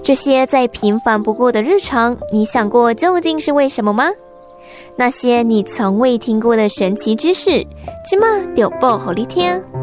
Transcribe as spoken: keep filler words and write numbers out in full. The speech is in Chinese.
这些再平凡不过的日常，你想过究竟是为什么吗？那些你从未听过的神奇知识，今晚就报给你听。